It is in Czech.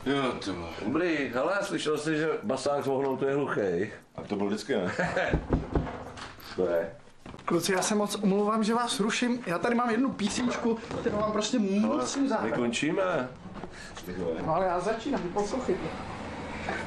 Jo, ty vole. Dobrý, hele, slyšel jsi, že basák s vohnou je hluchý. A to byl vždycky, ne? To je. Kluci, já se moc omlouvám, že vás ruším. Já tady mám jednu písničku, kterou vám prostě musím zahrát. My končíme. No ale já začínám, poslouchejte.